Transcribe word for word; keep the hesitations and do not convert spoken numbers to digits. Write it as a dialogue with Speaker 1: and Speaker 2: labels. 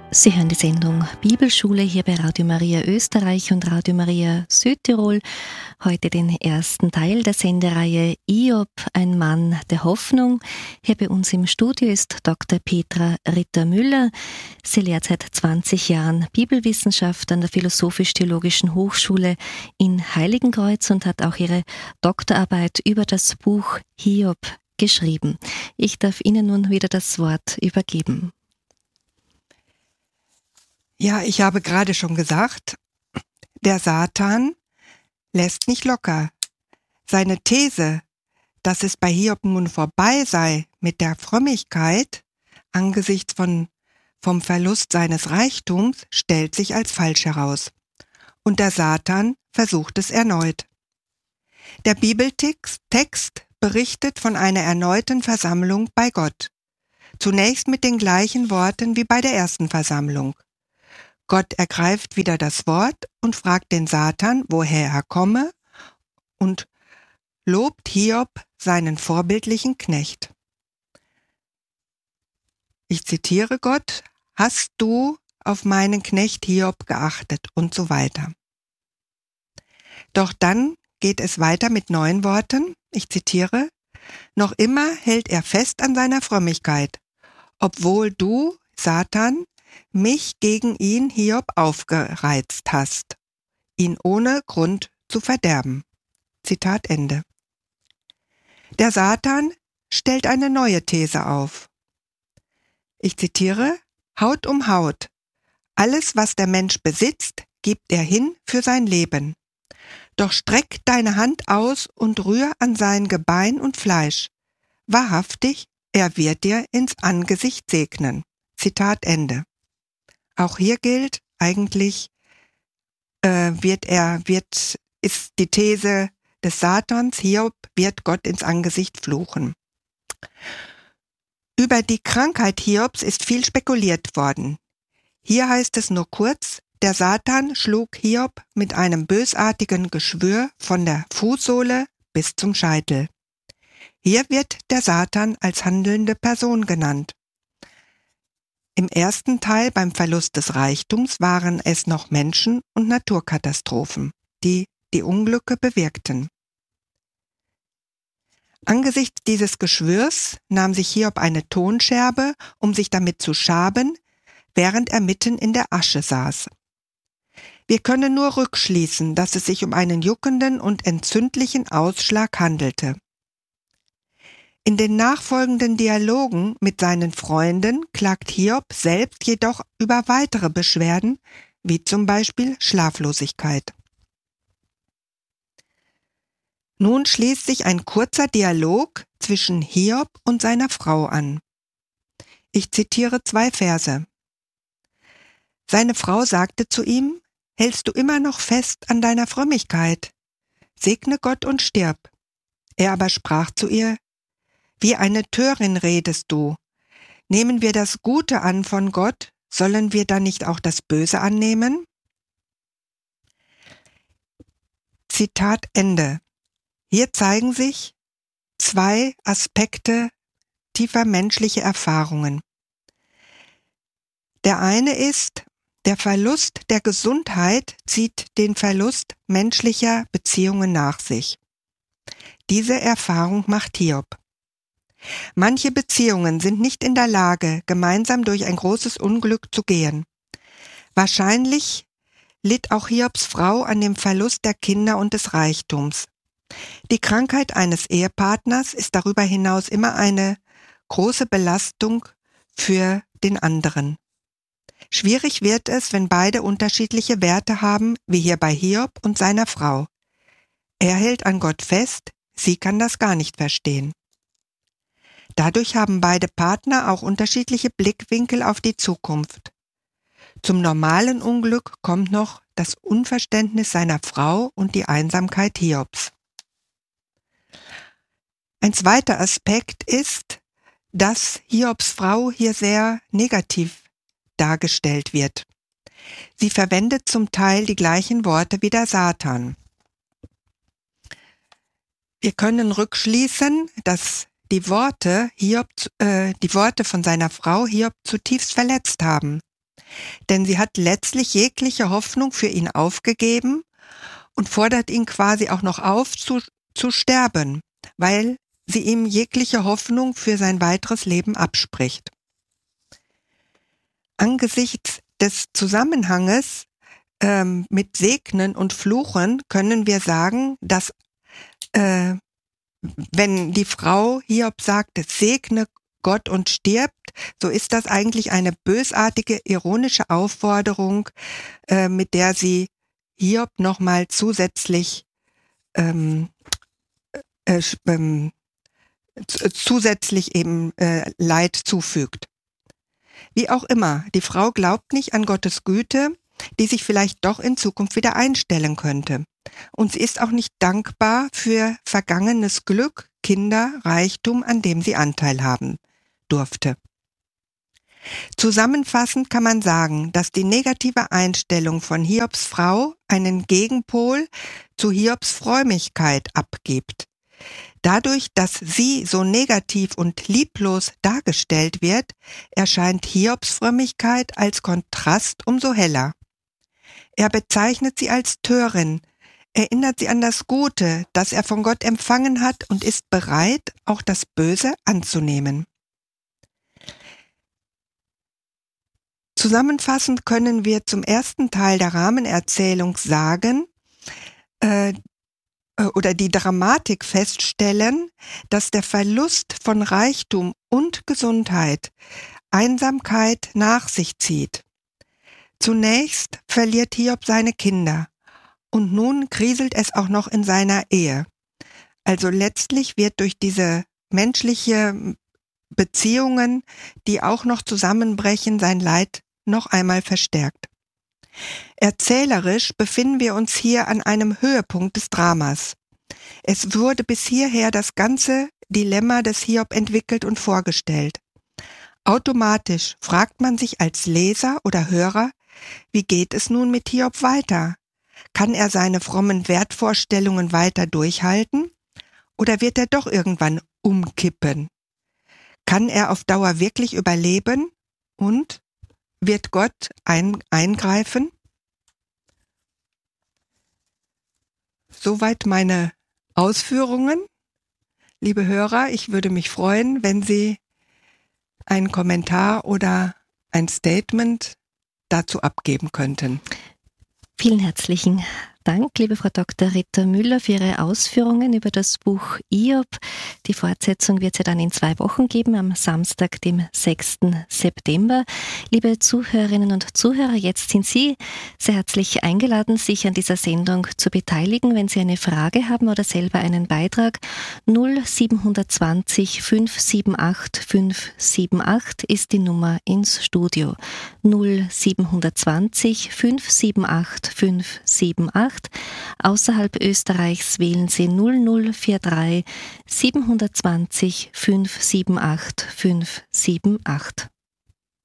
Speaker 1: Sie hören die Sendung Bibelschule hier bei Radio Maria Österreich und Radio Maria Südtirol. Heute den ersten Teil der Sendereihe Hiob, ein Mann der Hoffnung. Hier bei uns im Studio ist Doktor Petra Ritter-Müller. Sie lehrt seit zwanzig Jahren Bibelwissenschaft an der Philosophisch-Theologischen Hochschule in Heiligenkreuz und hat auch ihre Doktorarbeit über das Buch Hiob geschrieben. Ich darf Ihnen nun wieder das Wort übergeben.
Speaker 2: Ja, ich habe gerade schon gesagt, der Satan lässt nicht locker. Seine These, dass es bei Hiob nun vorbei sei mit der Frömmigkeit angesichts von, vom Verlust seines Reichtums, stellt sich als falsch heraus. Und der Satan versucht es erneut. Der Bibeltext Text berichtet von einer erneuten Versammlung bei Gott. Zunächst mit den gleichen Worten wie bei der ersten Versammlung. Gott ergreift wieder das Wort und fragt den Satan, woher er komme, und lobt Hiob, seinen vorbildlichen Knecht. Ich zitiere Gott: Hast du auf meinen Knecht Hiob geachtet? Und so weiter. Doch dann geht es weiter mit neuen Worten. Ich zitiere: Noch immer hält er fest an seiner Frömmigkeit, obwohl du, Satan, mich gegen ihn, Hiob, aufgereizt hast, ihn ohne Grund zu verderben. Zitat Ende. Der Satan stellt eine neue These auf. Ich zitiere: Haut um Haut. Alles, was der Mensch besitzt, gibt er hin für sein Leben. Doch streck deine Hand aus und rühr an sein Gebein und Fleisch. Wahrhaftig, er wird dir ins Angesicht segnen. Zitat Ende. Auch hier gilt eigentlich, äh, wird er, wird, ist die These des Satans, Hiob wird Gott ins Angesicht fluchen. Über die Krankheit Hiobs ist viel spekuliert worden. Hier heißt es nur kurz: Der Satan schlug Hiob mit einem bösartigen Geschwür von der Fußsohle bis zum Scheitel. Hier wird der Satan als handelnde Person genannt. Im ersten Teil, beim Verlust des Reichtums, waren es noch Menschen und Naturkatastrophen, die die Unglücke bewirkten. Angesichts dieses Geschwürs nahm sich Hiob eine Tonscherbe, um sich damit zu schaben, während er mitten in der Asche saß. Wir können nur rückschließen, dass es sich um einen juckenden und entzündlichen Ausschlag handelte. In den nachfolgenden Dialogen mit seinen Freunden klagt Hiob selbst jedoch über weitere Beschwerden, wie zum Beispiel Schlaflosigkeit. Nun schließt sich ein kurzer Dialog zwischen Hiob und seiner Frau an. Ich zitiere zwei Verse. Seine Frau sagte zu ihm: Hältst du immer noch fest an deiner Frömmigkeit? Segne Gott und stirb. Er aber sprach zu ihr: Wie eine Törin redest du. Nehmen wir das Gute an von Gott, sollen wir dann nicht auch das Böse annehmen? Zitat Ende. Hier zeigen sich zwei Aspekte tiefer menschlicher Erfahrungen. Der eine ist, der Verlust der Gesundheit zieht den Verlust menschlicher Beziehungen nach sich. Diese Erfahrung macht Hiob. Manche Beziehungen sind nicht in der Lage, gemeinsam durch ein großes Unglück zu gehen. Wahrscheinlich litt auch Hiobs Frau an dem Verlust der Kinder und des Reichtums. Die Krankheit eines Ehepartners ist darüber hinaus immer eine große Belastung für den anderen. Schwierig wird es, wenn beide unterschiedliche Werte haben, wie hier bei Hiob und seiner Frau. Er hält an Gott fest, sie kann das gar nicht verstehen. Dadurch haben beide Partner auch unterschiedliche Blickwinkel auf die Zukunft. Zum normalen Unglück kommt noch das Unverständnis seiner Frau und die Einsamkeit Hiobs. Ein zweiter Aspekt ist, dass Hiobs Frau hier sehr negativ dargestellt wird. Sie verwendet zum Teil die gleichen Worte wie der Satan. Wir können rückschließen, dass die Worte Hiob, äh, die Worte von seiner Frau Hiob zutiefst verletzt haben. Denn sie hat letztlich jegliche Hoffnung für ihn aufgegeben und fordert ihn quasi auch noch auf, zu, zu sterben, weil sie ihm jegliche Hoffnung für sein weiteres Leben abspricht. Angesichts des Zusammenhanges ähm, mit Segnen und Fluchen können wir sagen, dass äh, wenn die Frau Hiob sagte, segne Gott und stirbt, so ist das eigentlich eine bösartige, ironische Aufforderung, äh, mit der sie Hiob nochmal zusätzlich ähm, äh, ähm, zusätzlich eben äh, Leid zufügt. Wie auch immer, die Frau glaubt nicht an Gottes Güte, die sich vielleicht doch in Zukunft wieder einstellen könnte. Und sie ist auch nicht dankbar für vergangenes Glück, Kinder, Reichtum, an dem sie Anteil haben durfte. Zusammenfassend kann man sagen, dass die negative Einstellung von Hiobs Frau einen Gegenpol zu Hiobs Frömmigkeit abgibt. Dadurch, dass sie so negativ und lieblos dargestellt wird, erscheint Hiobs Frömmigkeit als Kontrast umso heller. Er bezeichnet sie als Törin, erinnert sie an das Gute, das er von Gott empfangen hat und ist bereit, auch das Böse anzunehmen. Zusammenfassend können wir zum ersten Teil der Rahmenerzählung sagen, äh, oder die Dramatik feststellen, dass der Verlust von Reichtum und Gesundheit Einsamkeit nach sich zieht. Zunächst verliert Hiob seine Kinder und nun kriselt es auch noch in seiner Ehe. Also letztlich wird durch diese menschliche Beziehungen, die auch noch zusammenbrechen, sein Leid noch einmal verstärkt. Erzählerisch befinden wir uns hier an einem Höhepunkt des Dramas. Es wurde bis hierher das ganze Dilemma des Hiob entwickelt und vorgestellt. Automatisch fragt man sich als Leser oder Hörer, wie geht es nun mit Hiob weiter? Kann er seine frommen Wertvorstellungen weiter durchhalten? Oder wird er doch irgendwann umkippen? Kann er auf Dauer wirklich überleben? Und wird Gott ein, eingreifen? Soweit meine Ausführungen. Liebe Hörer, ich würde mich freuen, wenn Sie einen Kommentar oder ein Statement dazu abgeben könnten.
Speaker 1: Vielen herzlichen Dank, liebe Frau Doktor Rita Müller, für Ihre Ausführungen über das Buch Hiob. Die Fortsetzung wird es ja dann in zwei Wochen geben, am Samstag, dem sechsten September. Liebe Zuhörerinnen und Zuhörer, jetzt sind Sie sehr herzlich eingeladen, sich an dieser Sendung zu beteiligen. Wenn Sie eine Frage haben oder selber einen Beitrag, null sieben zwei null fünf sieben acht fünf sieben acht ist die Nummer ins Studio. null sieben zwei null fünf sieben acht fünf sieben acht. Außerhalb Österreichs wählen Sie null null vier drei sieben zwei null fünf sieben acht fünf sieben acht.